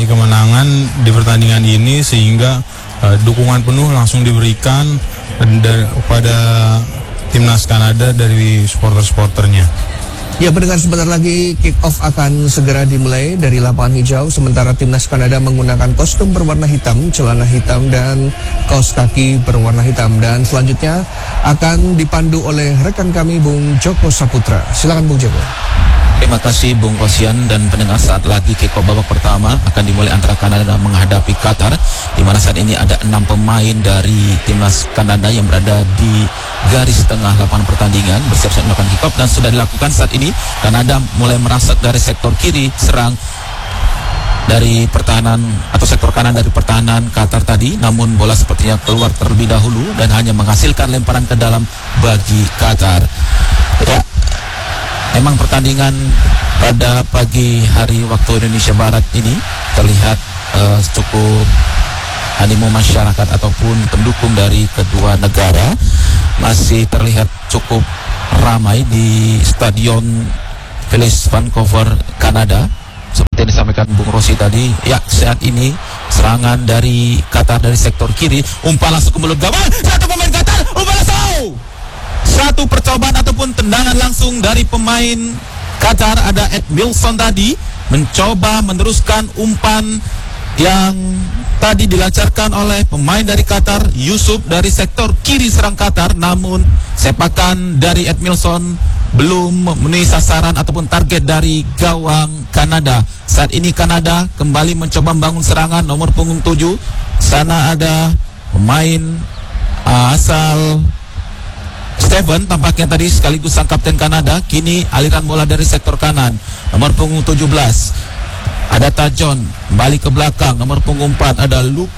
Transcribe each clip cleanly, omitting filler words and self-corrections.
demi kemenangan di pertandingan ini, sehingga dukungan penuh langsung diberikan kepada timnas Kanada dari supporter-supporternya. Ya, pendengar, sebentar lagi kick off akan segera dimulai dari lapangan hijau, sementara timnas Kanada menggunakan kostum berwarna hitam, celana hitam dan kaos kaki berwarna hitam, dan selanjutnya akan dipandu oleh rekan kami Bung Joko Saputra. Silakan Bung Joko. Terima kasih Bung Kosian, dan pendengar, saat lagi kick off babak pertama akan dimulai antara Kanada menghadapi Qatar, di mana saat ini ada 6 pemain dari timnas Kanada yang berada di garis tengah lapangan pertandingan bersiap-siap melakukan kick off, dan sudah dilakukan saat ini. Kanada mulai merangsek dari sektor kiri, serang dari pertahanan atau sektor kanan dari pertahanan Qatar tadi, namun bola sepertinya keluar terlebih dahulu dan hanya menghasilkan lemparan ke dalam bagi Qatar. Ya, memang pertandingan pada pagi hari waktu Indonesia Barat ini terlihat cukup animo masyarakat ataupun pendukung dari kedua negara masih terlihat cukup ramai di Stadion Village Vancouver, Kanada. Seperti yang disampaikan Bung Rosi tadi, ya, saat ini serangan dari Qatar dari sektor kiri, umpan langsung ke mulut gawang, satu pemain Qatar, umpan langsung. Satu percobaan ataupun tendangan langsung dari pemain Qatar, ada Ed Milson tadi mencoba meneruskan umpan yang tadi dilancarkan oleh pemain dari Qatar, Yusuf, dari sektor kiri serang Qatar, namun sepakan dari Ed Milson belum memenuhi sasaran ataupun target dari gawang Kanada. Saat ini Kanada kembali mencoba membangun serangan nomor punggung 7. Sana ada pemain asal Steven, tampaknya tadi sekaligus sang kapten Kanada. Kini aliran bola dari sektor kanan, nomor punggung 17 ada Tajon, kembali ke belakang, nomor punggung 4 ada Luke,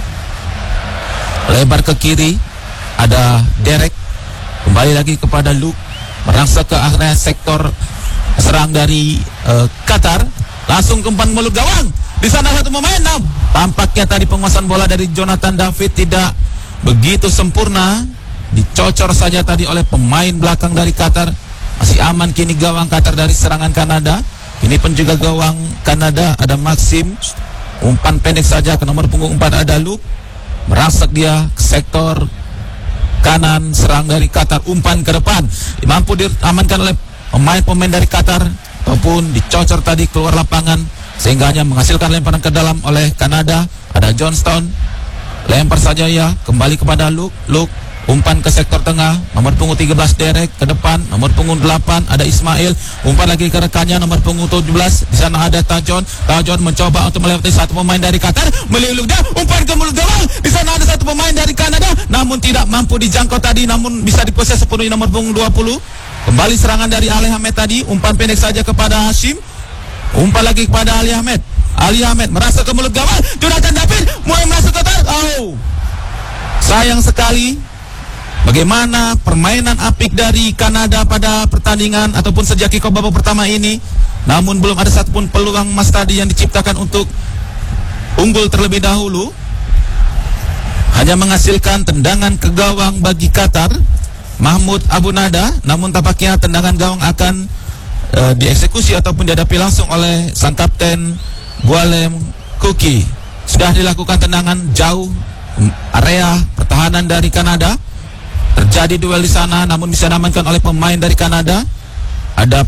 lebar ke kiri ada Derek, kembali lagi kepada Luke, merangsek ke area sektor serang dari Qatar, langsung ke umpan mulut gawang. Di sana satu pemain, tampaknya tadi penguasaan bola dari Jonathan David tidak begitu sempurna, dicocor saja tadi oleh pemain belakang dari Qatar. Masih aman kini gawang Qatar dari serangan Kanada. Ini penjaga gawang Kanada ada Maxim, umpan pendek saja ke nomor punggung 4 ada Luke, merangsek dia ke sektor kanan serang dari Qatar, umpan ke depan mampu diamankan oleh pemain-pemain dari Qatar ataupun dicocor tadi keluar lapangan, sehingga hanya menghasilkan lemparan ke dalam oleh Kanada. Ada Johnston, lempar saja ya, kembali kepada Luke, umpan ke sektor tengah, nomor punggung 13 Derek ke depan, nomor punggung 8 ada Ismail, umpan lagi ke rekannya nomor punggung 17. Di sana ada Tajon mencoba untuk melewati satu pemain dari Qatar, meliluk dia, umpan ke mulut gawang. Di sana ada satu pemain dari Kanada, namun tidak mampu dijangkau tadi, namun bisa diproses sepenuhnya nomor punggung 20. Kembali serangan dari Ali Ahmed tadi, umpan pendek saja kepada Hashim, umpan lagi kepada Ali Ahmed. Ali Ahmed merasa ke mulut gawang, Jonathan David mulai merasa total. Sayang sekali bagaimana permainan apik dari Kanada pada pertandingan ataupun sejak kick off babak pertama ini, namun belum ada satupun peluang emas tadi yang diciptakan untuk unggul terlebih dahulu. Hanya menghasilkan tendangan ke gawang bagi Qatar, Mahmud Abu Nada, namun tampaknya tendangan gawang akan dieksekusi ataupun dihadapi langsung oleh sang kapten Gualem Kuki. Sudah dilakukan tendangan jauh area pertahanan dari Kanada. Terjadi duel di sana, namun bisa diamankan oleh pemain dari Kanada. Ada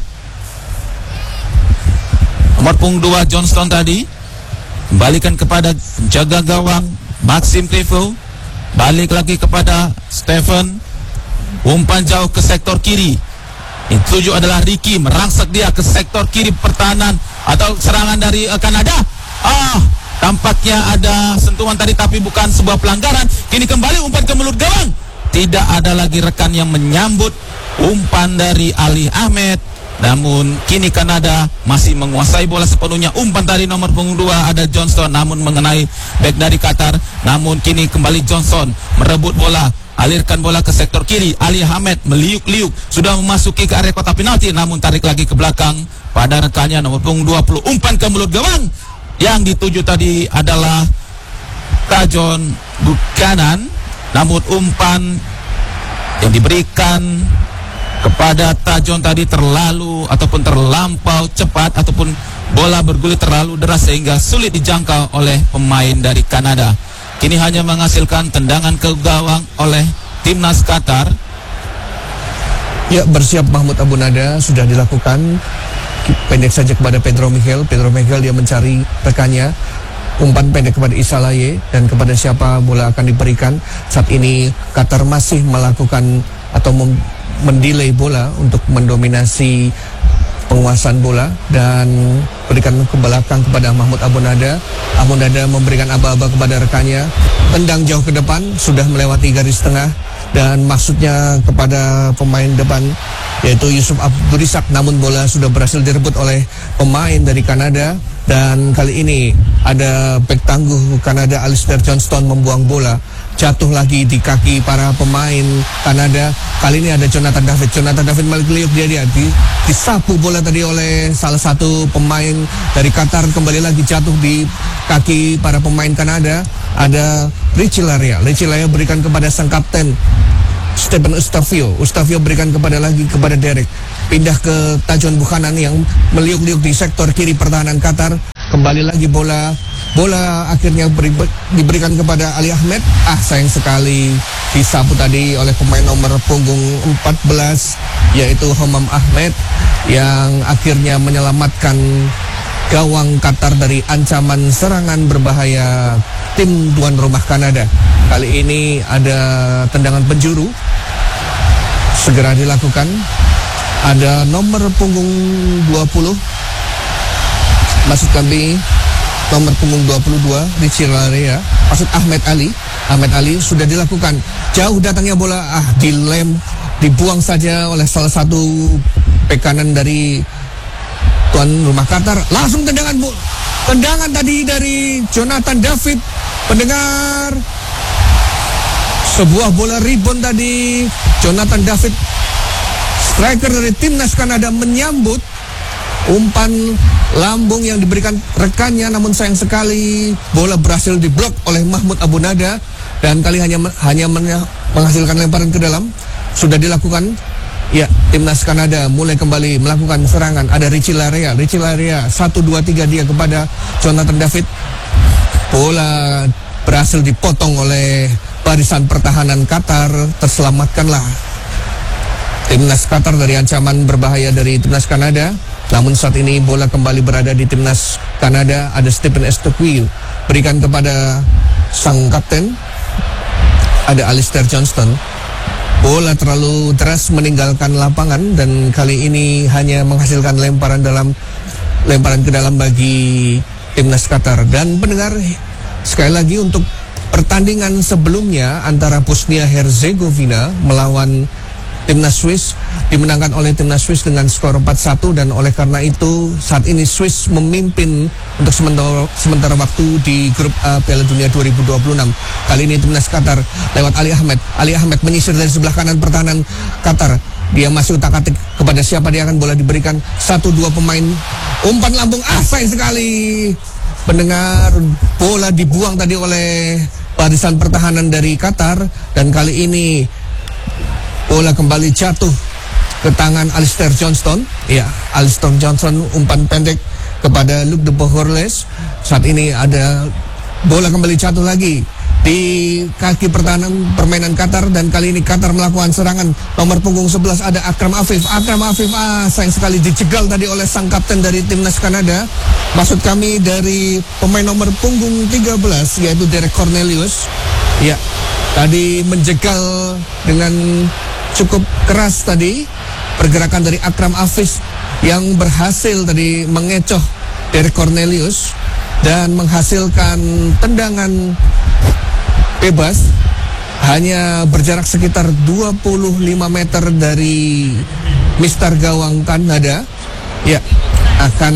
nomor punggung 2 Johnston tadi, kembalikan kepada penjaga gawang Maxim Clifford, balik lagi kepada Stephen, umpan jauh ke sektor kiri. Yang tujuh adalah Ricky, merangsek dia ke sektor kiri pertahanan atau serangan dari Kanada. Tampaknya ada sentuhan tadi tapi bukan sebuah pelanggaran. Kini kembali umpan ke mulut gawang. Tidak ada lagi rekan yang menyambut umpan dari Ali Ahmed. Namun kini Kanada masih menguasai bola sepenuhnya. Umpan tadi nomor punggung 2 ada Johnston, namun mengenai back dari Qatar. Namun kini kembali Johnson merebut bola, alirkan bola ke sektor kiri. Ali Ahmed meliuk-liuk, sudah memasuki ke area kotak penalti, namun tarik lagi ke belakang pada rekannya nomor punggung 20. Umpan ke mulut gawang. Yang dituju tadi adalah Tajon Buchanan. Namun umpan yang diberikan kepada Tajon tadi terlalu ataupun terlampau cepat ataupun bola bergulir terlalu deras sehingga sulit dijangkau oleh pemain dari Kanada. Kini hanya menghasilkan tendangan ke gawang oleh timnas Qatar. Ya, bersiap Mahmud Abu Nada sudah dilakukan. Pendek saja kepada Pedro Miguel. Pedro Miguel dia mencari rekannya. Umpan pendek kepada Issa Laye, dan kepada siapa bola akan diberikan. Saat ini Qatar masih melakukan atau mendelay bola untuk mendominasi penguasaan bola, dan berikan ke belakang kepada Mahmud Abu Nada. Abu Nada memberikan aba-aba kepada rekannya, tendang jauh ke depan, sudah melewati garis tengah, dan maksudnya kepada pemain depan yaitu Yusuf Abdurisak, namun bola sudah berhasil direbut oleh pemain dari Kanada. Dan kali ini ada bek tangguh Kanada Alistair Johnston membuang bola, jatuh lagi di kaki para pemain Kanada. Kali ini ada Jonathan David. Jonathan David Maligliuk, dia disapu bola tadi oleh salah satu pemain dari Qatar, kembali lagi jatuh di kaki para pemain Kanada. Ada Richie Laryea. Richie Laryea berikan kepada sang kapten Stephen Eustachio. Eustachio berikan kepada Derek. Pindah ke Tajon Buchanan yang meliuk-liuk di sektor kiri pertahanan Qatar. Kembali lagi bola akhirnya diberikan kepada Ali Ahmed. Sayang sekali disapu tadi oleh pemain nomor punggung 14 yaitu Homam Ahmed, yang akhirnya menyelamatkan gawang Qatar dari ancaman serangan berbahaya tim tuan rumah Kanada. Kali ini ada tendangan penjuru segera dilakukan. Ada nomor punggung 20, maksud kami nomor punggung 22 Richie Laryea, maksud Ahmed Ali sudah dilakukan. Jauh datangnya bola, dibuang saja oleh salah satu bek kanan dari tuan rumah Qatar. Langsung tendangan tadi dari Jonathan David. Pendengar, sebuah bola rebound tadi. Jonathan David, striker dari timnas Kanada, menyambut umpan lambung yang diberikan rekannya, namun sayang sekali bola berhasil diblok oleh Mahmud Abu Nada, dan kali hanya menghasilkan lemparan ke dalam. Sudah dilakukan. Ya, timnas Kanada mulai kembali melakukan serangan. Ada Richie Laryea, 1-2-3 dia kepada Jonathan David. Bola berhasil dipotong oleh barisan pertahanan Qatar. Terselamatkanlah timnas Qatar dari ancaman berbahaya dari timnas Kanada. Namun saat ini bola kembali berada di timnas Kanada. Ada Stephen Eustachio berikan kepada sang kapten, ada Alistair Johnston. Bola terlalu deras meninggalkan lapangan, dan kali ini hanya menghasilkan lemparan ke dalam bagi timnas Qatar. Dan pendengar, sekali lagi untuk pertandingan sebelumnya antara Bosnia Herzegovina melawan timnas Swiss dimenangkan oleh timnas Swiss dengan skor 4-1, dan oleh karena itu saat ini Swiss memimpin untuk sementara waktu di grup A Piala Dunia 2026. Kali ini timnas Qatar lewat Ali Ahmed menyisir dari sebelah kanan pertahanan Qatar. Dia masih utak-atik kepada siapa dia akan bola diberikan. 1-2 pemain, umpan lambung, sayang sekali pendengar, bola dibuang tadi oleh barisan pertahanan dari Qatar, dan kali ini bola kembali jatuh ke tangan Alistair Johnston. Ya, Alistair Johnston umpan pendek kepada Luc de Bohorles. Saat ini ada bola kembali jatuh lagi di kaki pertahanan permainan Qatar, dan kali ini Qatar melakukan serangan. Nomor punggung 11 ada Akram Afif, sayang sekali dicegal tadi oleh sang kapten dari timnas Kanada. Maksud kami dari pemain nomor punggung 13 yaitu Derek Cornelius. Ya, tadi menjegal dengan cukup keras tadi pergerakan dari Akram Afif yang berhasil tadi mengecoh Derek Cornelius dan menghasilkan tendangan bebas hanya berjarak sekitar 25 meter dari mistar gawang Kanada. Ya, akan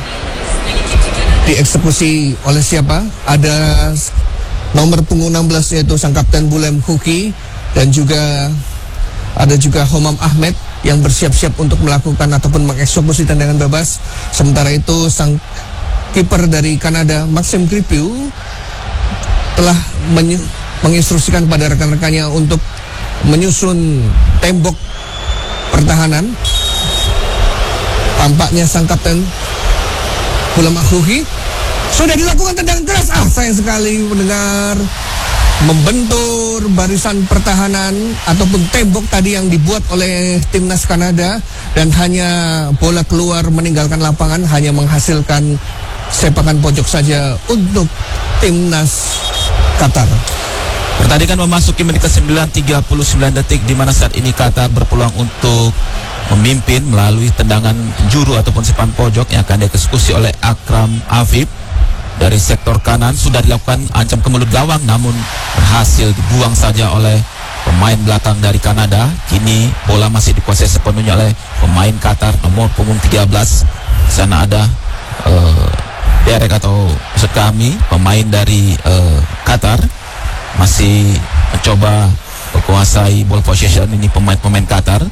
dieksekusi oleh siapa? Ada nomor punggung 16 yaitu sang kapten Bulem Huki, dan ada juga Homam Ahmed yang bersiap-siap untuk melakukan ataupun mengeksekusi tendangan bebas. Sementara itu sang kiper dari Kanada Maxime Crépeau telah menginstruksikan pada rekan-rekannya untuk menyusun tembok pertahanan. Tampaknya sang kapten Bola Makruhi sudah dilakukan tendangan keras. Sayang sekali mendengar membentur barisan pertahanan ataupun tembok tadi yang dibuat oleh timnas Kanada, dan hanya bola keluar meninggalkan lapangan, hanya menghasilkan sepakan pojok saja untuk timnas Qatar. Pertandingan memasuki menit ke-9, 39 detik, di mana saat ini Qatar berpeluang untuk memimpin melalui tendangan juru ataupun sepakan pojok yang akan dieksekusi oleh Akram Afif. Dari sektor kanan sudah dilakukan ancam ke mulut gawang, namun berhasil dibuang saja oleh pemain belakang dari Kanada. Kini bola masih dikuasai sepenuhnya oleh pemain Qatar nomor punggung 13. Di sana ada Derek atau maksud kami pemain dari Qatar masih mencoba menguasai ball possession. Ini pemain Qatar.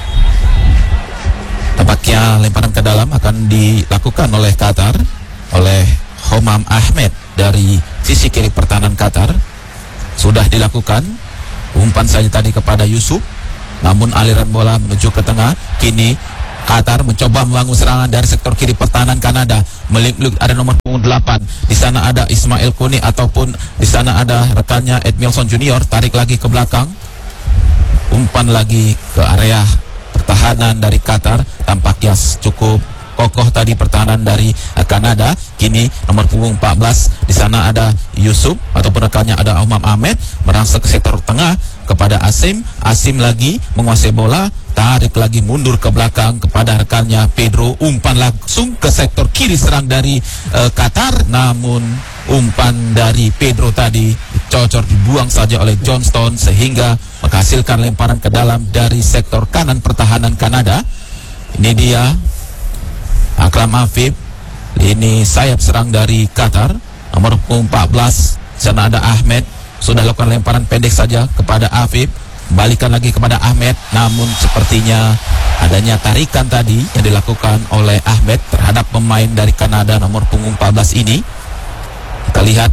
Tampaknya lemparan ke dalam akan dilakukan oleh Qatar oleh Homam Ahmed dari sisi kiri pertahanan Qatar. Sudah dilakukan umpan saja tadi kepada Yusuf, namun aliran bola menuju ke tengah. Kini Qatar mencoba membangun serangan dari sektor kiri pertahanan Kanada. Melik ada nomor punggung 8. Di sana ada Ismail Kuni ataupun di sana ada rekannya Edmilson Junior. Tarik lagi ke belakang. Umpan lagi ke area pertahanan dari Qatar. Tampaknya cukup kokoh tadi pertahanan dari Kanada. Kini nomor punggung 14 di sana ada Yusuf ataupun rekannya ada Homam Ahmed merangsek ke sektor tengah kepada Asim. Asim lagi menguasai bola, tarik lagi mundur ke belakang kepada rekannya Pedro. Umpan langsung ke sektor kiri serang dari Qatar, namun umpan dari Pedro tadi cocor dibuang saja oleh Johnston sehingga menghasilkan lemparan ke dalam dari sektor kanan pertahanan Kanada. Ini dia Akram Afif, ini sayap serang dari Qatar nomor 14. Sana ada Ahmed, sudah lakukan lemparan pendek saja kepada Afif, balikan lagi kepada Ahmed, namun sepertinya adanya tarikan tadi yang dilakukan oleh Ahmed terhadap pemain dari Kanada nomor punggung 14 ini. Kita lihat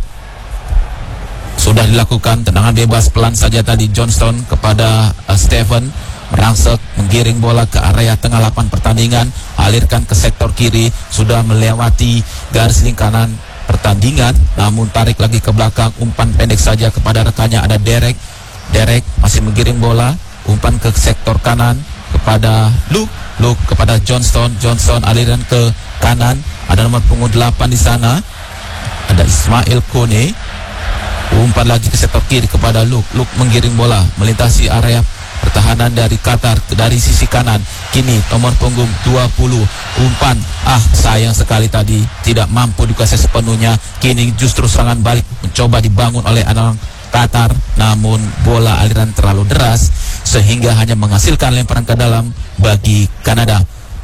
sudah dilakukan tendangan bebas pelan saja tadi Johnston kepada Stephen, merangsek menggiring bola ke area tengah lapangan pertandingan, alirkan ke sektor kiri, sudah melewati garis lingkaran pertandingan, namun tarik lagi ke belakang, umpan pendek saja kepada rekannya ada Derek. Derek masih menggiring bola, umpan ke sektor kanan kepada Luke kepada Johnston aliran ke kanan, ada nomor punggung 8 di sana, ada Ismail Kone, umpan lagi ke sektor kiri kepada Luke menggiring bola melintasi area pertahanan dari Qatar dari sisi kanan. Kini nomor punggung 20 umpan, sayang sekali tadi tidak mampu dikuasai sepenuhnya. Kini justru serangan balik mencoba dibangun oleh anak Qatar, namun bola aliran terlalu deras sehingga hanya menghasilkan lemparan ke dalam bagi Kanada.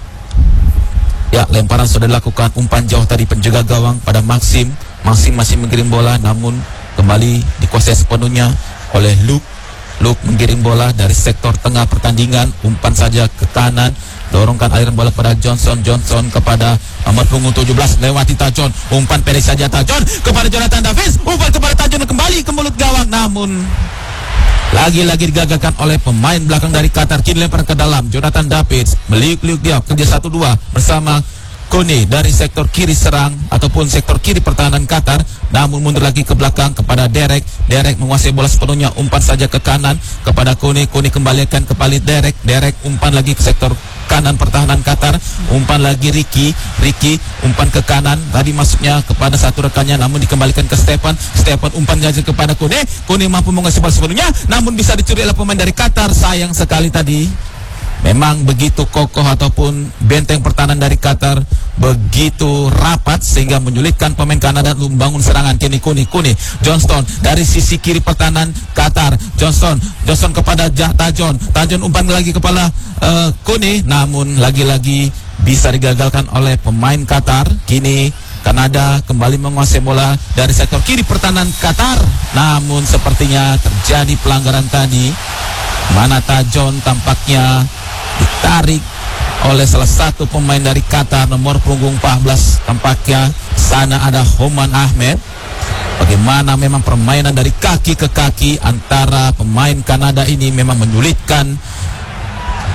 Ya, lemparan sudah dilakukan, umpan jauh tadi penjaga gawang pada Maxim masih menggiring bola, namun kembali dikuasai sepenuhnya oleh Luke menggiring bola dari sektor tengah pertandingan, umpan saja ke kanan, dorongkan aliran bola pada Johnson kepada nomor punggung 17 lewati Tajon, umpan pendek saja Tajon kepada Jonathan Davis, umpan kepada Tajon kembali ke mulut gawang, namun lagi-lagi digagalkan oleh pemain belakang dari Qatar. Kini lempar ke dalam, Jonathan Davis meliuk-liuk dia kerja 1-2 bersama Kone dari sektor kiri serang ataupun sektor kiri pertahanan Qatar, namun mundur lagi ke belakang kepada Derek menguasai bola sepenuhnya, umpan saja ke kanan kepada Kone kembalikan kembali Derek umpan lagi ke sektor kanan pertahanan Qatar, umpan lagi Ricky umpan ke kanan, tadi masuknya kepada satu rekannya namun dikembalikan ke Stephen umpan saja kepada Kone mampu menguasai bola sepenuhnya, namun bisa dicuri oleh pemain dari Qatar. Sayang sekali tadi, memang begitu kokoh ataupun benteng pertahanan dari Qatar begitu rapat sehingga menyulitkan pemain Kanada untuk membangun serangan. Kini Kone Johnston dari sisi kiri pertahanan Qatar, Johnston kepada Tajon umpan lagi kepada Kone, namun lagi-lagi bisa digagalkan oleh pemain Qatar. Kini Kanada kembali menguasai bola dari sektor kiri pertahanan Qatar, namun sepertinya terjadi pelanggaran tadi, mana Tajon tampaknya ditarik oleh salah satu pemain dari Qatar nomor punggung 14. Tampaknya sana ada Homam Ahmed. Bagaimana memang permainan dari kaki ke kaki antara pemain Kanada ini memang menyulitkan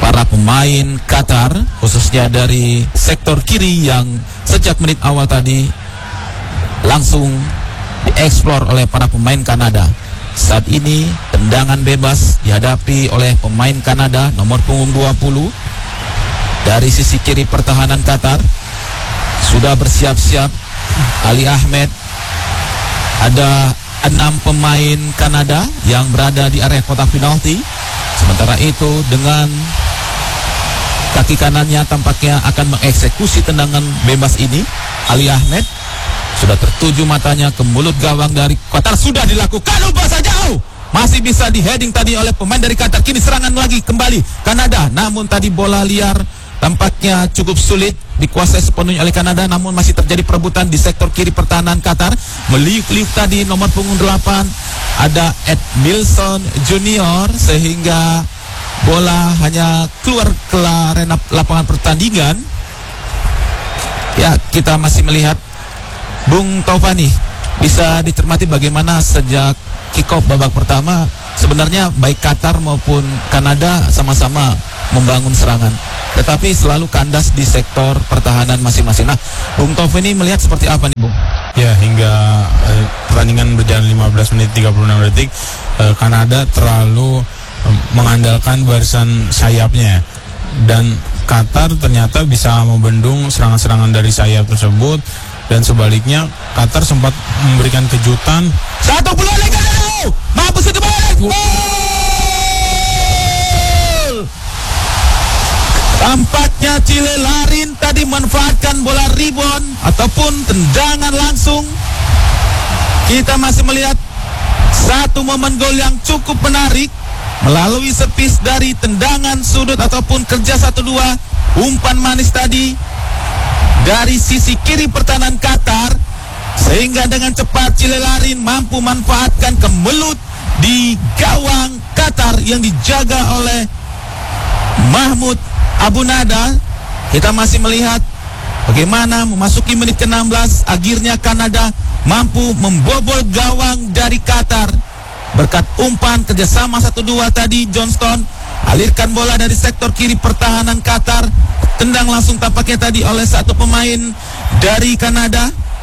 para pemain Qatar, khususnya dari sektor kiri yang sejak menit awal tadi langsung dieksplor oleh para pemain Kanada. Saat ini tendangan bebas dihadapi oleh pemain Kanada nomor punggung 20 dari sisi kiri pertahanan Qatar. Sudah bersiap-siap Ali Ahmed. Ada 6 pemain Kanada yang berada di area kotak penalti. Sementara itu dengan kaki kanannya tampaknya akan mengeksekusi tendangan bebas ini. Ali Ahmed sudah tertuju matanya ke mulut gawang dari Qatar. Sudah dilakukan umpan jauh. Masih bisa di heading tadi oleh pemain dari Qatar. Kini serangan lagi kembali Kanada. Namun tadi bola liar tampaknya cukup sulit dikuasai sepenuhnya oleh Kanada. Namun masih terjadi perebutan di sektor kiri pertahanan Qatar. Meliuk-liuk tadi nomor punggung 8 ada Ed Milson Junior, sehingga bola hanya keluar ke arena lapangan pertandingan. Ya, kita masih melihat Bung Taufani, bisa dicermati bagaimana sejak kick-off babak pertama sebenarnya baik Qatar maupun Kanada sama-sama membangun serangan, tetapi selalu kandas di sektor pertahanan masing-masing. Nah, Bung Taufani melihat seperti apa nih, Bung? Ya, hingga pertandingan berjalan 15 menit 36 detik, Kanada terlalu mengandalkan barisan sayapnya, dan Qatar ternyata bisa membendung serangan-serangan dari sayap tersebut. Dan sebaliknya Qatar sempat memberikan kejutan. Satu peluang lagi, mampu satu balik. Tampaknya Chile Larin tadi manfaatkan bola rebound ataupun tendangan langsung. Kita masih melihat satu momen gol yang cukup menarik melalui servis dari tendangan sudut ataupun kerja 1-2, umpan manis tadi dari sisi kiri pertahanan Qatar, sehingga dengan cepat Chile Larin mampu manfaatkan kemelut di gawang Qatar yang dijaga oleh Mahmoud Abu Nada. Kita masih melihat bagaimana memasuki menit ke-16 akhirnya Kanada mampu membobol gawang dari Qatar berkat umpan kerjasama 1-2 tadi. Johnston alirkan bola dari sektor kiri pertahanan Qatar, tendang langsung tampaknya tadi oleh satu pemain dari Kanada.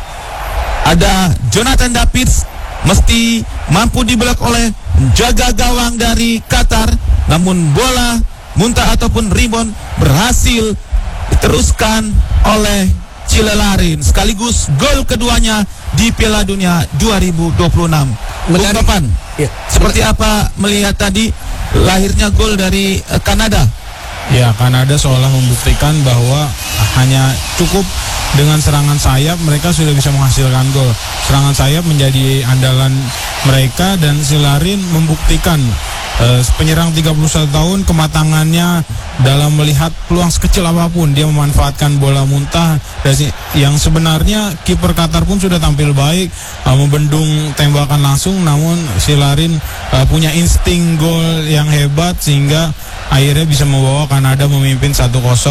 Ada Jonathan Davids, mesti mampu diblok oleh penjaga gawang dari Qatar, namun bola muntah ataupun rebound berhasil diteruskan oleh Chile Larin, sekaligus gol keduanya di Piala Dunia 2026. Bung Topan, ya, seperti apa melihat tadi lahirnya gol dari Kanada? Ya, Kanada seolah membuktikan bahwa hanya cukup dengan serangan sayap mereka sudah bisa menghasilkan gol. Serangan sayap menjadi andalan mereka, dan Silarin membuktikan penyerang 31 tahun kematangannya dalam melihat peluang sekecil apapun. Dia memanfaatkan bola muntah yang sebenarnya kiper Qatar pun sudah tampil baik membendung tembakan langsung, namun Silarin punya insting gol yang hebat sehingga akhirnya bisa membawa Kanada memimpin 1-0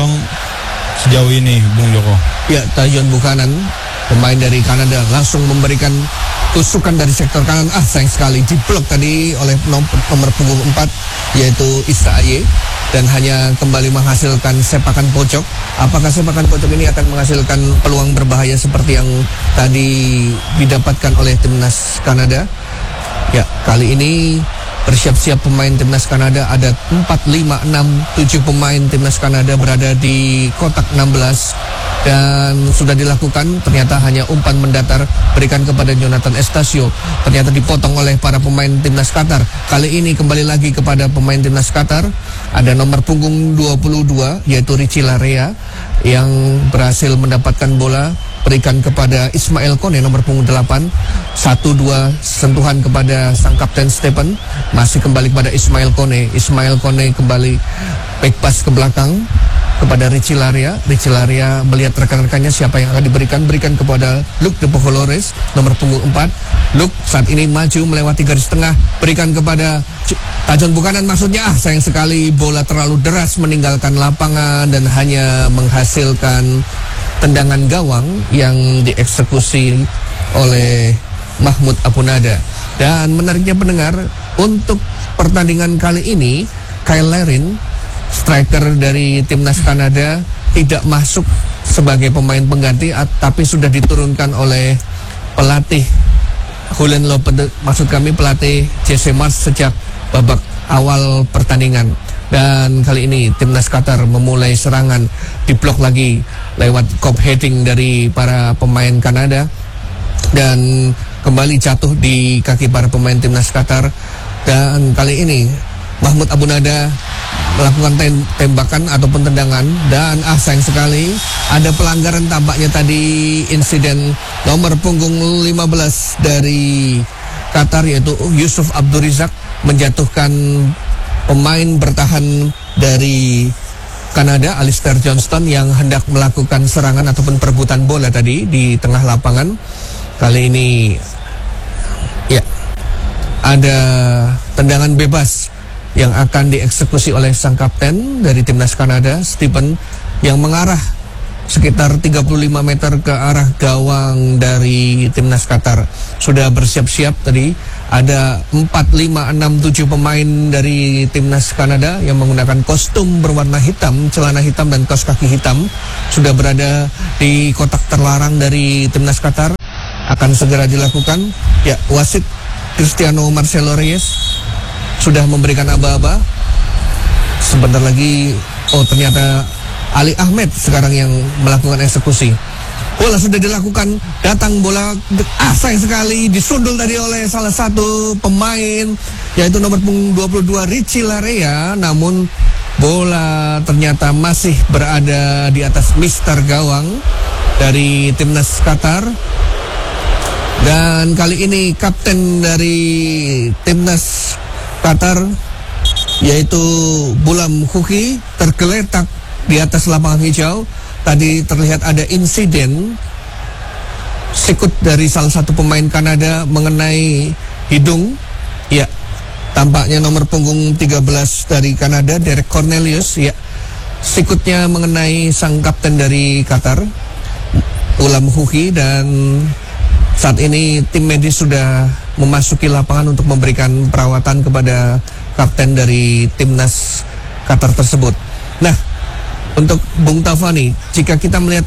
sejauh ini, Bung Joko. Ya, Tajon Buchanan, pemain dari Kanada, langsung memberikan tusukan dari sektor kanan. Sayang sekali diblok tadi oleh nomor punggung 4 yaitu Israel, dan hanya kembali menghasilkan sepakan pojok. Apakah sepakan pojok ini akan menghasilkan peluang berbahaya seperti yang tadi didapatkan oleh timnas Kanada? Ya, kali ini bersiap-siap pemain timnas Kanada. Ada 4, 5, 6, 7 pemain timnas Kanada berada di kotak 16, dan sudah dilakukan. Ternyata hanya umpan mendatar berikan kepada Jonathan Estacio, ternyata dipotong oleh para pemain timnas Qatar. Kali ini kembali lagi kepada pemain timnas Qatar. Ada nomor punggung 22 yaitu Richie Larea yang berhasil mendapatkan bola, berikan kepada Ismail Kone nomor punggung 8. 1-2 sentuhan kepada sang kapten Stephen, masih kembali kepada Ismail Kone. Ismail Kone kembali back pass ke belakang kepada Richie Larea. Richie Larea melihat rekan-rekannya siapa yang akan berikan kepada Luke de Pojolores nomor punggung 4. Luke saat ini maju melewati garis tengah, berikan kepada Tajon Buchanan maksudnya. Sayang sekali bola terlalu deras meninggalkan lapangan dan hanya menghasilkan tendangan gawang yang dieksekusi oleh Mahmoud Abu Nada. Dan menariknya pendengar, untuk pertandingan kali ini Kyle Larin striker dari timnas Kanada tidak masuk sebagai pemain pengganti, tapi sudah diturunkan oleh pelatih Julen Lopetegui, maksud kami pelatih Jesse Marsch sejak babak awal pertandingan. Dan kali ini timnas Qatar memulai serangan, diblok lagi lewat kop heading dari para pemain Kanada dan kembali jatuh di kaki para pemain timnas Qatar. Dan kali ini Mahmoud Abu Nada melakukan tembakan ataupun tendangan, dan sayang sekali ada pelanggaran tampaknya tadi. Insiden nomor punggung 15 dari Qatar yaitu Yusuf Abdurizak menjatuhkan pemain bertahan dari Kanada, Alistair Johnston, yang hendak melakukan serangan ataupun perebutan bola tadi di tengah lapangan. Kali ini ya ada tendangan bebas yang akan dieksekusi oleh sang kapten dari timnas Kanada, Stephen, yang mengarah sekitar 35 meter ke arah gawang dari timnas Qatar. Sudah bersiap-siap tadi. Ada 4, 5, 6, 7 pemain dari timnas Kanada yang menggunakan kostum berwarna hitam, celana hitam dan kaos kaki hitam, sudah berada di kotak terlarang dari timnas Qatar. Akan segera dilakukan. Ya, wasit Cristiano Marcelo Reyes sudah memberikan aba-aba. Sebentar lagi, ternyata Ali Ahmed sekarang yang melakukan eksekusi. Bola sudah dilakukan, datang bola, sayang sekali disundul tadi oleh salah satu pemain yaitu nomor punggung 22 Richie Larea, namun bola ternyata masih berada di atas mister gawang dari timnas Qatar. Dan kali ini kapten dari timnas Qatar yaitu Bulam Khuki tergeletak di atas lapangan hijau. Tadi terlihat ada insiden sikut dari salah satu pemain Kanada mengenai hidung. Ya, tampaknya nomor punggung 13 dari Kanada, Derek Cornelius, ya, sikutnya mengenai sang kapten dari Qatar, Ulam Khuki. Dan saat ini tim medis sudah memasuki lapangan untuk memberikan perawatan kepada kapten dari timnas Qatar tersebut. Nah, untuk Bung Tafani, jika kita melihat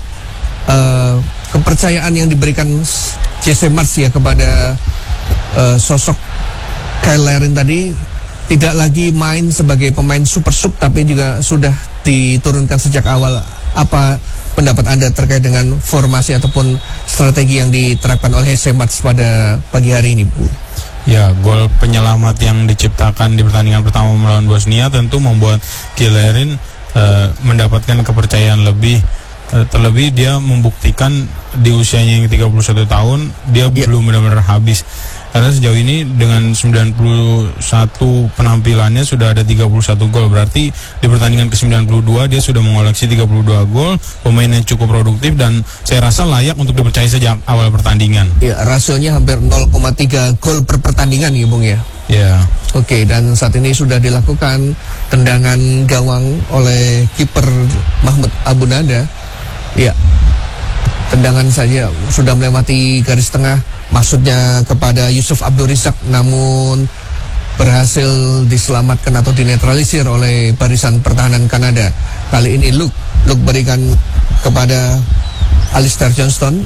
kepercayaan yang diberikan Jesse Marsch ya kepada sosok Kyle Larin tadi, tidak lagi main sebagai pemain super sub tapi juga sudah diturunkan sejak awal. Apa pendapat Anda terkait dengan formasi ataupun strategi yang diterapkan oleh Jesse Marsch pada pagi hari ini, Bu? Ya, gol penyelamat yang diciptakan di pertandingan pertama melawan Bosnia tentu membuat Larin mendapatkan kepercayaan lebih. Terlebih dia membuktikan di usianya yang 31 tahun dia belum benar-benar habis. Karena sejauh ini dengan 91 penampilannya sudah ada 31 gol. Berarti di pertandingan ke-92 dia sudah mengoleksi 32 gol. Pemain yang cukup produktif dan saya rasa layak untuk dipercaya sejak awal pertandingan. Ya, rasionya hampir 0,3 gol per pertandingan ya, Bung ya. Ya. Oke, dan saat ini sudah dilakukan tendangan gawang oleh kiper Mahmoud Abu Nada. Ya, tendangan saja sudah melewati garis tengah, maksudnya kepada Yusuf Abdurizak, namun berhasil diselamatkan atau dinetralisir oleh barisan pertahanan Kanada. Kali ini Luke berikan kepada Alistair Johnston.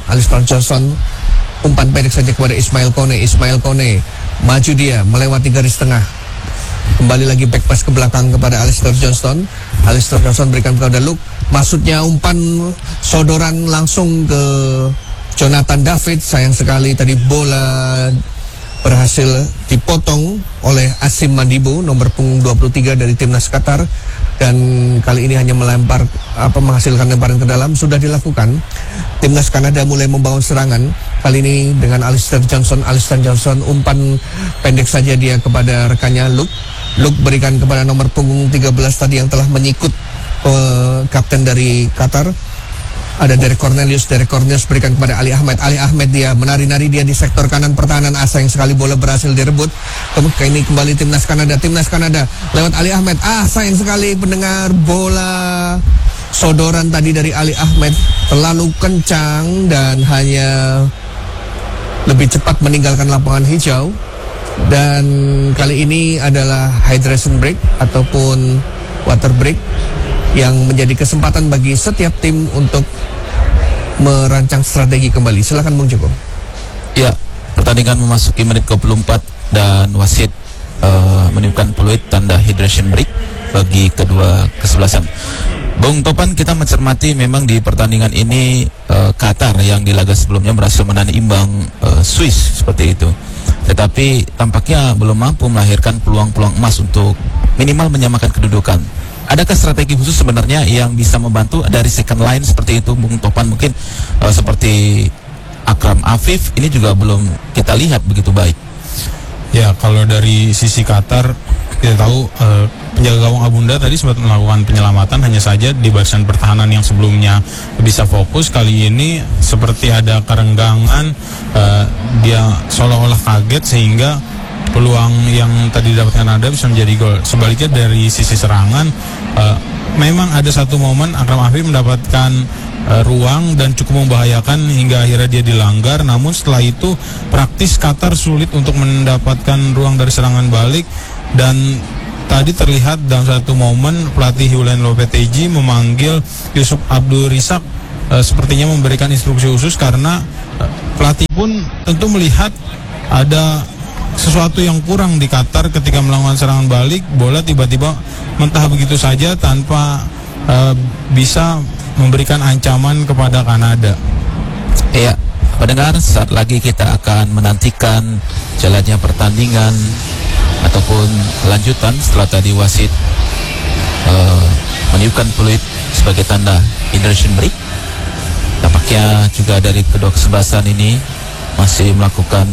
Umpan pendek saja kepada Ismail Kone maju dia melewati garis tengah, kembali lagi back pass ke belakang kepada Alistair Johnston berikan kepada Luke, maksudnya umpan sodoran langsung ke Jonathan David. Sayang sekali tadi bola berhasil dipotong oleh Asim Madibo, nomor punggung 23 dari timnas Qatar, dan kali ini hanya menghasilkan lemparan ke dalam. Sudah dilakukan. Timnas Kanada mulai membangun serangan. Kali ini dengan Alistair Johnston, umpan pendek saja dia kepada rekannya Luke berikan kepada nomor punggung 13 tadi yang telah menyikut kapten dari Qatar. Ada Derek Cornelius berikan kepada Ali Ahmed dia menari-nari dia di sektor kanan pertahanan. Sayang sekali bola berhasil direbut. Ini kembali timnas Kanada lewat Ali Ahmed. Sayang sekali pendengar, bola sodoran tadi dari Ali Ahmed terlalu kencang dan hanya lebih cepat meninggalkan lapangan hijau. Dan kali ini adalah hydration break ataupun water break yang menjadi kesempatan bagi setiap tim untuk merancang strategi kembali. Silakan Bung Joko. Ya, pertandingan memasuki menit 24 dan wasit meniupkan peluit tanda hydration break bagi kedua kesebelasan. Bung Topan, kita mencermati memang di pertandingan ini Qatar yang di laga sebelumnya berhasil menahan imbang Swiss seperti itu. Tetapi tampaknya belum mampu melahirkan peluang-peluang emas untuk minimal menyamakan kedudukan. Adakah strategi khusus sebenarnya yang bisa membantu dari second line seperti itu, Bung Topan? Mungkin seperti Akram Afif ini juga belum kita lihat begitu baik. Ya, kalau dari sisi Qatar kita tahu penjaga gawang Abunda tadi sempat melakukan penyelamatan, hanya saja di barisan pertahanan yang sebelumnya bisa fokus, kali ini seperti ada kerenggangan, dia seolah-olah kaget sehingga peluang yang tadi didapatkan Kanada bisa menjadi gol. Sebaliknya dari sisi serangan, memang ada satu momen Akram Afif mendapatkan ruang dan cukup membahayakan hingga akhirnya dia dilanggar. Namun setelah itu praktis Qatar sulit untuk mendapatkan ruang dari serangan balik, dan tadi terlihat dalam satu momen pelatih Julen Lopetegui memanggil Yusuf Abdul Risak, sepertinya memberikan instruksi khusus karena pelatih pun tentu melihat ada sesuatu yang kurang di Qatar ketika melakukan serangan balik. Bola tiba-tiba mentah begitu saja tanpa bisa memberikan ancaman kepada Kanada. Ya, pendengar, saat lagi kita akan menantikan jalannya pertandingan ataupun lanjutan setelah tadi wasit meniupkan peluit sebagai tanda hydration break. Tampaknya juga dari kedua kesebelasan ini masih melakukan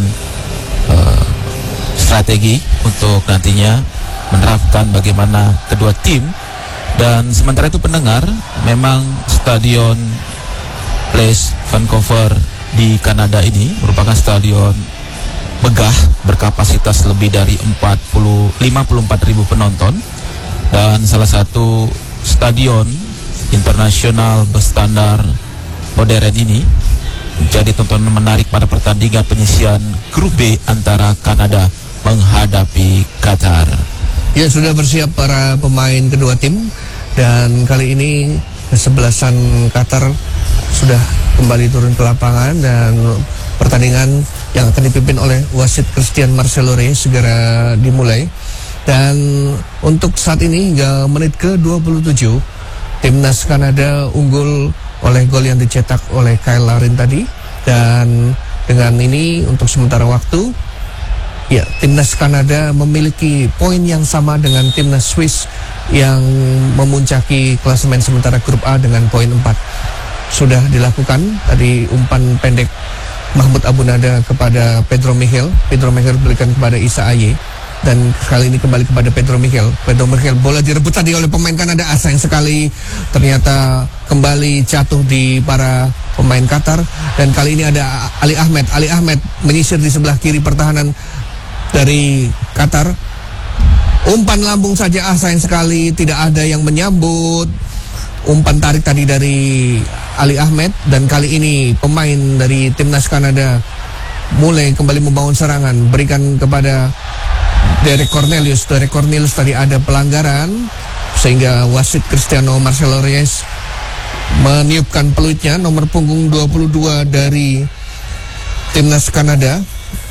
strategi untuk nantinya menerapkan bagaimana kedua tim. Dan sementara itu pendengar, memang stadion Place Vancouver di Kanada ini merupakan stadion megah berkapasitas lebih dari 54.000 penonton, dan salah satu stadion internasional berstandar modern ini menjadi tontonan menarik pada pertandingan penyisian grup B antara Kanada menghadapi Qatar. Ya, sudah bersiap para pemain kedua tim, dan kali ini kesebelasan Qatar sudah kembali turun ke lapangan, dan pertandingan yang akan dipimpin oleh wasit Christian Marcelo Reyes segera dimulai. Dan untuk saat ini hingga menit ke-27 timnas Kanada unggul oleh gol yang dicetak oleh Kyle Larin tadi, dan dengan ini untuk sementara waktu ya, timnas Kanada memiliki poin yang sama dengan timnas Swiss yang memuncaki klasemen sementara grup A dengan poin 4. Sudah dilakukan tadi umpan pendek Mahmud Abunada kepada Pedro Michel. Pedro Michel berikan kepada Isa Aye, dan kali ini kembali kepada Pedro Michel. Pedro Michel, bola direbut tadi oleh pemain Kanada, sayang sekali ternyata kembali jatuh di para pemain Qatar. Dan kali ini ada Ali Ahmed. Ali Ahmed menyisir di sebelah kiri pertahanan dari Qatar. Umpan lambung saja, sayang sekali tidak ada yang menyambut umpan tarik tadi dari Ali Ahmed. Dan kali ini pemain dari timnas Kanada mulai kembali membangun serangan, berikan kepada Derek Cornelius. Derek Cornelius tadi ada pelanggaran sehingga wasit Cristiano Marcelo Reyes meniupkan peluitnya. Nomor punggung 22 dari timnas Kanada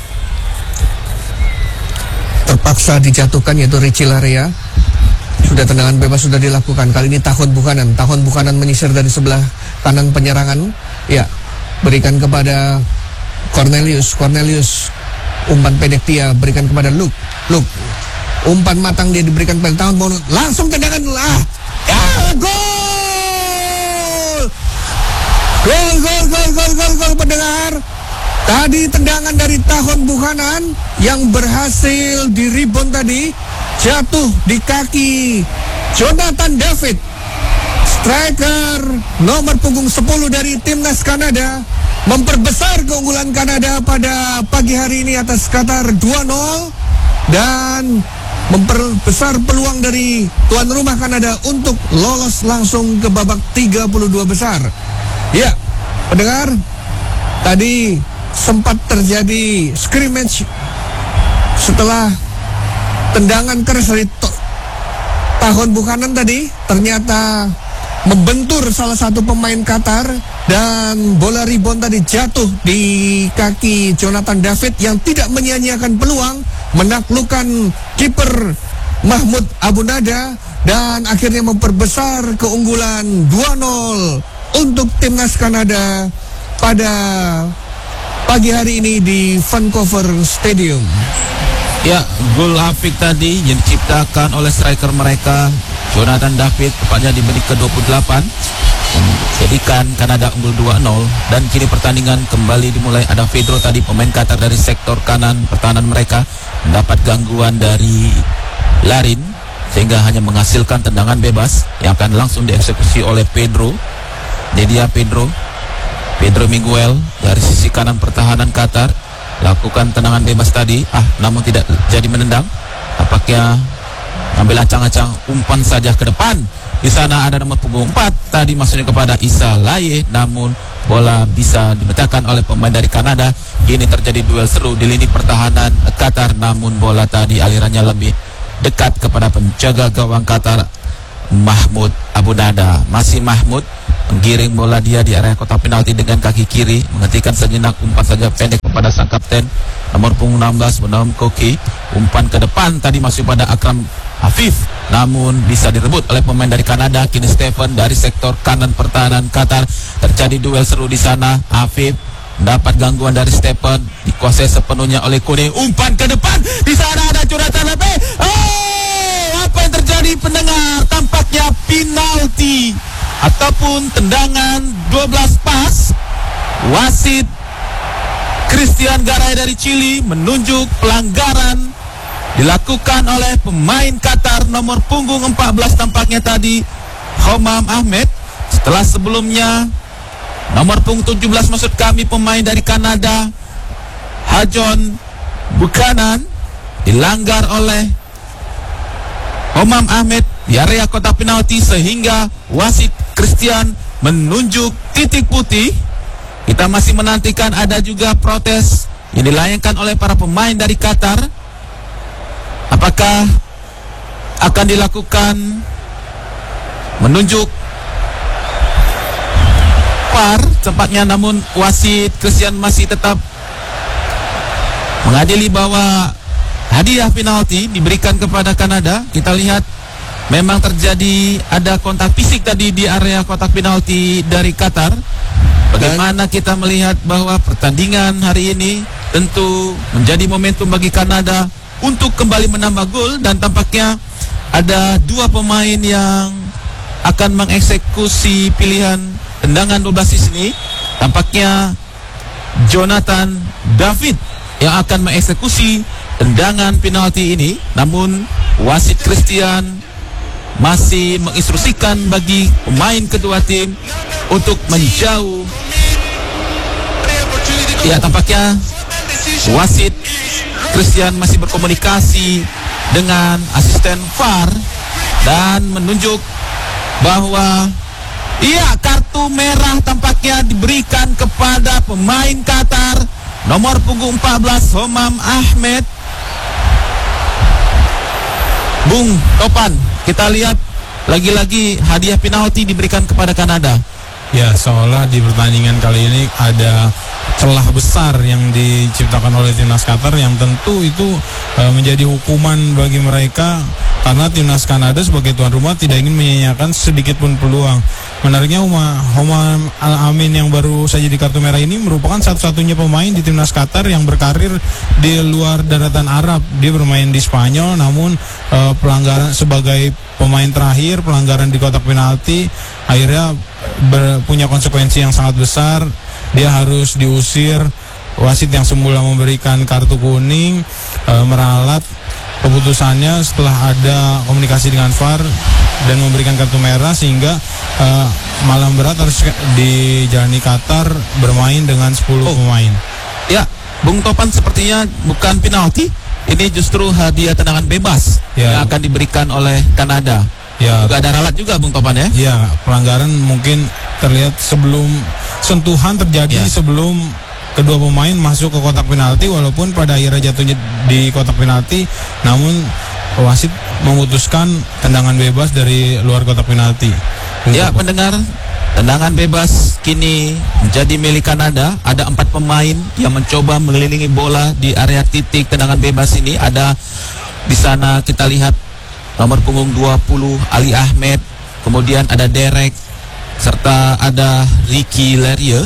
terpaksa dijatuhkan, yaitu Richie Larea. Sudah tendangan bebas sudah dilakukan. Kali ini Tahun Buchanan menyisir dari sebelah kanan penyerangan. Ya, berikan kepada Cornelius. Umpan pendek dia berikan kepada Luke. Umpan matang dia diberikan kepada Tahun Buchanan. Langsung tendangan gol pendengar. Tadi tendangan dari Tahun Buchanan yang berhasil di rebound tadi, jatuh di kaki Jonathan David, striker nomor punggung 10 dari timnas Kanada, memperbesar keunggulan Kanada pada pagi hari ini atas Qatar 2-0 dan memperbesar peluang dari tuan rumah Kanada untuk lolos langsung ke babak 32 besar. Ya, pendengar, tadi sempat terjadi scrimmage setelah tendangan keras dari Tahun Buchanan tadi ternyata membentur salah satu pemain Qatar dan bola rebound tadi jatuh di kaki Jonathan David yang tidak menyia-nyiakan peluang menaklukkan kiper Mahmud Abu Nada dan akhirnya memperbesar keunggulan 2-0 untuk timnas Kanada pada pagi hari ini di Vancouver Stadium. Ya, gol Hafik tadi yang diciptakan oleh striker mereka Jonathan David, tepatnya di menit ke-28, menjadikan Kanada unggul 2-0. Dan kini pertandingan kembali dimulai. Ada Pedro tadi, pemain Qatar dari sektor kanan pertahanan mereka, mendapat gangguan dari Larin sehingga hanya menghasilkan tendangan bebas yang akan langsung dieksekusi oleh Pedro. Jadi dia Pedro Miguel dari sisi kanan pertahanan Qatar lakukan tendangan bebas tadi, namun tidak jadi menendang. Tampaknya ambil acang-acang umpan saja ke depan. Di sana ada nomor punggung 4 tadi maksudnya kepada Issa Laye, namun bola bisa dimecahkan oleh pemain dari Kanada. Ini terjadi duel seru di lini pertahanan Qatar, namun bola tadi alirannya lebih dekat kepada penjaga gawang Qatar, Mahmud Abu Nada. Masih Mahmud menggiring bola dia di area kotak penalti dengan kaki kiri, menghentikan sejenak, umpan saja pendek kepada sang kapten nomor punggung 16 Bonam Koki. Umpan ke depan tadi masih pada Akram Afif, namun bisa direbut oleh pemain dari Kanada. Kini Stephen dari sektor kanan pertahanan Qatar. Terjadi duel seru di sana. Afif mendapat gangguan dari Stephen, dikuasai sepenuhnya oleh Kone. Umpan ke depan, di sana ada Jonathan David. Apa yang terjadi pendengar? Tampaknya penalti ataupun tendangan 12 pas. Wasit Christian Garay dari Chili menunjuk pelanggaran dilakukan oleh pemain Qatar nomor punggung 14 tampaknya tadi, Homam Ahmed, setelah sebelumnya nomor punggung 17 maksud kami pemain dari Kanada Hajon Buchanan dilanggar oleh Homam Ahmed di area kotak penalti, sehingga wasit Christian menunjuk titik putih. Kita masih menantikan ada juga protes yang dilayangkan oleh para pemain dari Qatar. Apakah akan dilakukan menunjuk VAR tempatnya, namun wasit Christian masih tetap mengadili bahwa hadiah penalti diberikan kepada Kanada. Kita lihat memang terjadi ada kontak fisik tadi di area kotak penalti dari Qatar. Bagaimana kita melihat bahwa pertandingan hari ini tentu menjadi momentum bagi Kanada untuk kembali menambah gol, dan tampaknya ada dua pemain yang akan mengeksekusi pilihan tendangan 12 di sini. Tampaknya Jonathan David yang akan mengeksekusi tendangan penalti ini, namun wasit Christian masih menginstruksikan bagi pemain kedua tim untuk menjauh. Ya, tampaknya wasit Christian masih berkomunikasi dengan asisten VAR dan menunjuk bahwa kartu merah tampaknya diberikan kepada pemain Qatar nomor punggung 14 Homam Ahmed. Bung Topan, kita lihat lagi-lagi hadiah penalti diberikan kepada Kanada. Ya, seolah di pertandingan kali ini ada celah besar yang diciptakan oleh timnas Qatar yang tentu itu menjadi hukuman bagi mereka, karena timnas Kanada sebagai tuan rumah tidak ingin menyia-nyiakan sedikit pun peluang. Menariknya Homam Al-Amin yang baru saja di kartu merah ini merupakan satu-satunya pemain di timnas Qatar yang berkarir di luar daratan Arab. Dia bermain di Spanyol, namun pelanggaran sebagai pemain terakhir, pelanggaran di kotak penalti akhirnya punya konsekuensi yang sangat besar. Dia harus diusir. Wasit yang semula memberikan kartu kuning meralat keputusannya setelah ada komunikasi dengan VAR dan memberikan kartu merah, sehingga malam berat harus dijalani Qatar bermain dengan 10 pemain. Ya, Bung Topan, sepertinya bukan penalti, ini justru hadiah tendangan bebas yang akan diberikan oleh Kanada. Ya, juga ada ralat juga Bung Topan ya. Ya, pelanggaran mungkin terlihat sebelum sentuhan terjadi, sebelum kedua pemain masuk ke kotak penalti, walaupun pada akhirnya jatuhnya di kotak penalti, namun wasit memutuskan tendangan bebas dari luar kotak penalti. Ya, pendengar, tendangan bebas kini menjadi milik Kanada. Ada 4 pemain yang mencoba mengelilingi bola di area titik tendangan bebas ini. Ada di sana kita lihat nomor punggung 20 Ali Ahmed, kemudian ada Derek, serta ada Ricky Lerie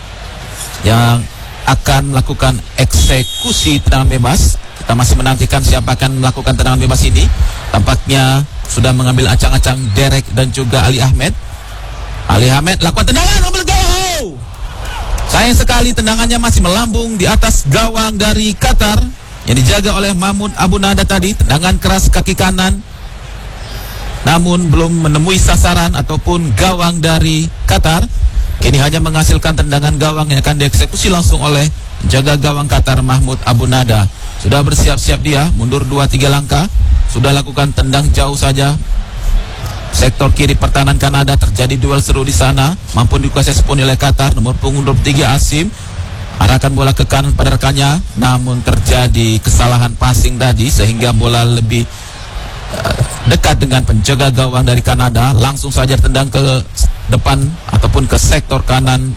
yang akan melakukan eksekusi tendangan bebas. Kita masih menantikan siapa akan melakukan tendangan bebas ini. Tampaknya sudah mengambil acang-acang Derek dan juga Ali Ahmed. Ali Ahmed lakukan tendangan, sayang sekali tendangannya masih melambung di atas gawang dari Qatar yang dijaga oleh Mahmoud Abu Nada tadi. Tendangan keras kaki kanan, namun belum menemui sasaran ataupun gawang dari Qatar. Kini hanya menghasilkan tendangan gawang yang akan dieksekusi langsung oleh penjaga gawang Qatar Mahmoud Abu Nada. Sudah bersiap-siap dia, mundur 2-3 langkah. Sudah lakukan tendang jauh saja. Sektor kiri pertahanan Kanada, terjadi duel seru di sana. Mampu dikuasai sepenuhnya oleh Qatar. Nomor punggung 23 Asim arahkan bola ke kanan pada rekannya, namun terjadi kesalahan passing tadi sehingga bola lebih dekat dengan penjaga gawang dari Kanada. Langsung saja tendang ke depan ataupun ke sektor kanan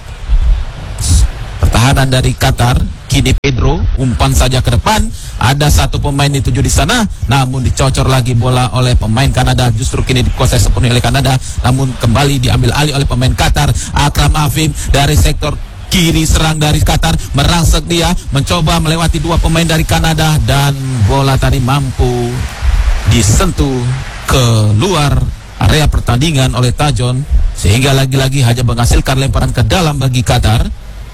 pertahanan dari Qatar. Kini Pedro umpan saja ke depan. Ada satu pemain dituju di sana, namun dicocor lagi bola oleh pemain Kanada. Justru kini dikuasai sepenuhnya oleh Kanada, namun kembali diambil alih oleh pemain Qatar. Akram Afif dari sektor kiri serang dari Qatar, merangsek dia, mencoba melewati 2 pemain dari Kanada, dan bola tadi mampu disentuh ke luar area pertandingan oleh Tajon, sehingga lagi-lagi hanya menghasilkan lemparan ke dalam bagi Qatar.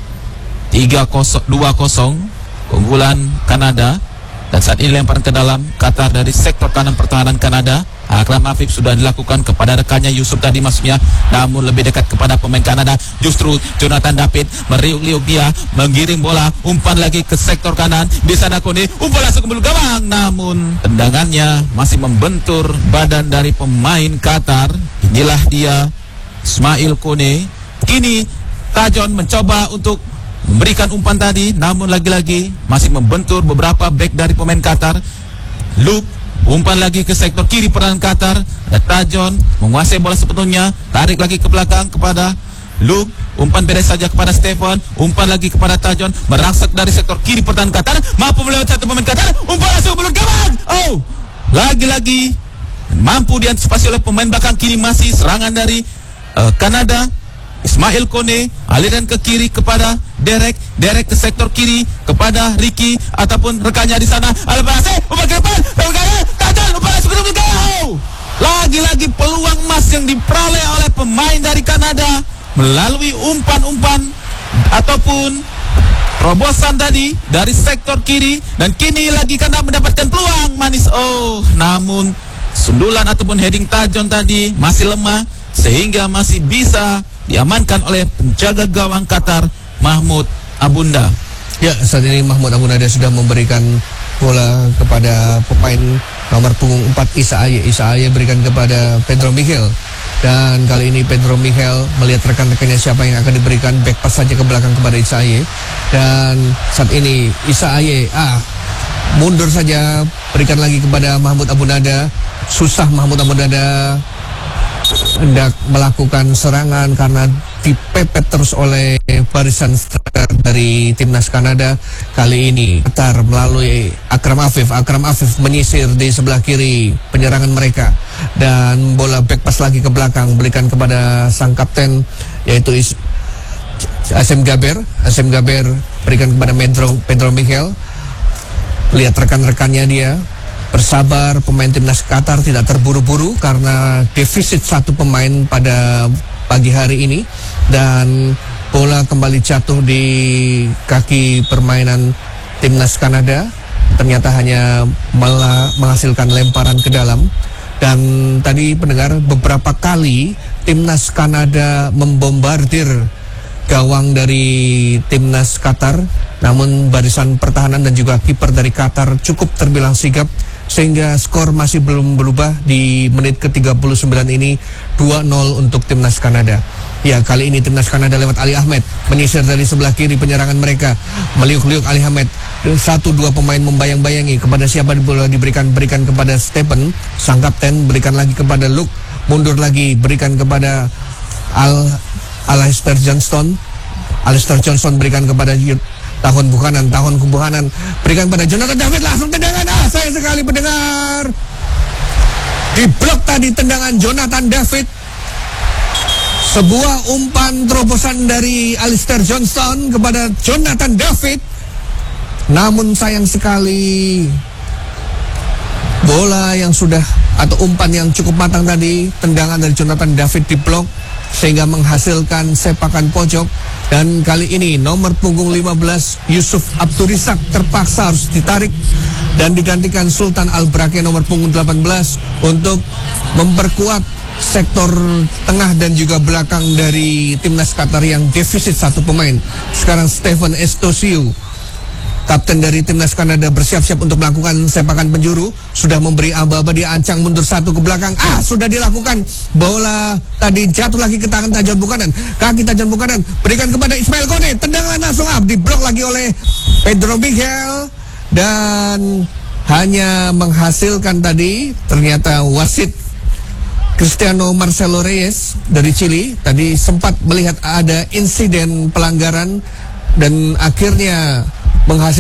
2-0 keunggulan Kanada, dan saat ini lemparan ke dalam Qatar dari sektor kanan pertahanan Kanada. Akram Afif sudah dilakukan kepada rekannya Yusuf tadi maksudnya, namun lebih dekat kepada pemain Kanada. Justru Jonathan David meriuk-liuk dia, menggiring bola, umpan lagi ke sektor kanan. Di sana Kone, umpan langsung ke mulut gawang, namun tendangannya masih membentur badan dari pemain Qatar. Inilah dia Ismail Kone. Kini Tajon mencoba untuk memberikan umpan tadi, namun lagi-lagi masih membentur beberapa back dari pemain Qatar. Luke umpan lagi ke sektor kiri peran Qatar. Tajon menguasai bola sepenuhnya, tarik lagi ke belakang kepada Luke, umpan beres saja kepada Stefan, umpan lagi kepada Tajon, merangsek dari sektor kiri pertahanan Qatar, mampu melewati satu pemain Qatar, umpan langsung mulut gawang. Lagi-lagi mampu diantisipasi oleh pemain belakang. Kini masih serangan dari Kanada. Ismail Kone, aliran ke kiri kepada Derek ke sektor kiri kepada Ricky ataupun rekannya di sana. Umpan ke depan, Tajon, umpan langsung ke gol. Lagi-lagi peluang emas yang diperoleh oleh pemain dari Kanada melalui umpan-umpan ataupun terobosan tadi dari sektor kiri, dan kini lagi Kanada mendapatkan peluang manis. Namun sundulan ataupun heading Tajon tadi masih lemah sehingga masih bisa diamankan oleh penjaga gawang Qatar Mahmoud Abunda. Ya, saat ini Mahmoud Abunda sudah memberikan bola kepada pemain nomor punggung 4 Isa Aye berikan kepada Pedro Miguel, dan kali ini Pedro Miguel melihat rekan-rekannya siapa yang akan diberikan, back pass saja ke belakang kepada Isa Aye, dan saat ini Isa Aye mundur saja, berikan lagi kepada Mahmoud Abunda. Susah Mahmoud Abunda hendak melakukan serangan karena dipepet terus oleh barisan striker dari timnas Kanada. Kali ini Qatar melalui Akram Afif menyisir di sebelah kiri penyerangan mereka, dan bola back pass lagi ke belakang, berikan kepada sang kapten yaitu Asim Gaber berikan kepada Pedro Miguel. Lihat rekan-rekannya, dia bersabar. Pemain timnas Qatar tidak terburu-buru karena defisit satu pemain pada pagi hari ini, dan bola kembali jatuh di kaki permainan timnas Kanada. Ternyata hanya menghasilkan lemparan ke dalam. Dan tadi pendengar, beberapa kali timnas Kanada membombardir gawang dari timnas Qatar, namun barisan pertahanan dan juga kiper dari Qatar cukup terbilang sigap, sehingga skor masih belum berubah di menit ke-39 ini, 2-0 untuk timnas Kanada. Ya, kali ini timnas Kanada lewat Ali Ahmed menyisir dari sebelah kiri penyerangan mereka, meliuk-liuk Ali Ahmed, 1-2 pemain membayang-bayangi kepada siapa bola berikan kepada Stephen, sang kapten, berikan lagi kepada Luke, mundur lagi, berikan kepada Alistair Johnston berikan kepada Tahun Buchanan, berikan pada Jonathan David, langsung tendangan, sayang sekali pendengar, diblok tadi tendangan Jonathan David. Sebuah umpan terobosan dari Alistair Johnston kepada Jonathan David, namun sayang sekali bola yang sudah atau umpan yang cukup matang tadi, tendangan dari Jonathan David diblok sehingga menghasilkan sepakan pojok. Dan kali ini nomor punggung 15 Yusuf Abdurisak terpaksa harus ditarik dan digantikan Sultan Al-Brake nomor punggung 18 untuk memperkuat sektor tengah dan juga belakang dari timnas Qatar yang defisit 1 pemain. Sekarang Stephen Estosiu, kapten dari timnas Kanada, bersiap-siap untuk melakukan sepakan penjuru. Sudah memberi aba-aba, dia ancang mundur 1 ke belakang. Sudah dilakukan. Bola tadi jatuh lagi ke tangan Tajon Buchanan. Kaki Tajon Buchanan berikan kepada Ismail Kone. Tendangan langsung diblok lagi oleh Pedro Miguel. Dan hanya menghasilkan tadi ternyata wasit Cristiano Marcelo Reyes dari Chili. Tadi sempat melihat ada insiden pelanggaran dan akhirnya menghasilkan